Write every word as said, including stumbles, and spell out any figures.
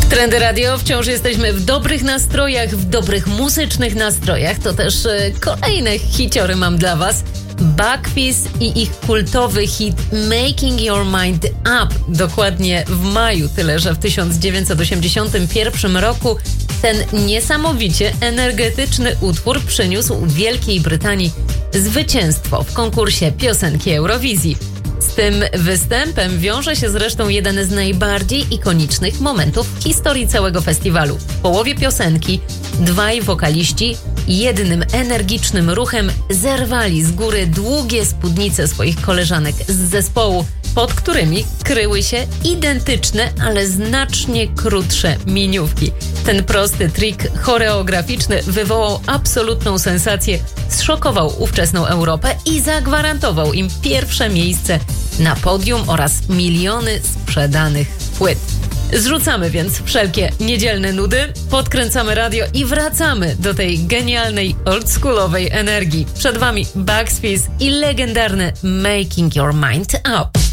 Trendy Radio, wciąż jesteśmy w dobrych nastrojach, w dobrych muzycznych nastrojach. To też e, kolejne hiciory mam dla was. Buckfizz i ich kultowy hit Making Your Mind Up. Dokładnie w maju, tyle że w tysiąc dziewięćset osiemdziesiątym pierwszym roku ten niesamowicie energetyczny utwór przyniósł Wielkiej Brytanii zwycięstwo w konkursie piosenki Eurowizji. Z tym występem wiąże się zresztą jeden z najbardziej ikonicznych momentów w historii całego festiwalu. W połowie piosenki dwaj wokaliści jednym energicznym ruchem zerwali z góry długie spódnice swoich koleżanek z zespołu, pod którymi kryły się identyczne, ale znacznie krótsze miniówki. Ten prosty trik choreograficzny wywołał absolutną sensację, zszokował ówczesną Europę i zagwarantował im pierwsze miejsce na podium oraz miliony sprzedanych płyt. Zrzucamy więc wszelkie niedzielne nudy, podkręcamy radio i wracamy do tej genialnej, oldschoolowej energii. Przed wami Buckfizz i legendarny Making Your Mind Up.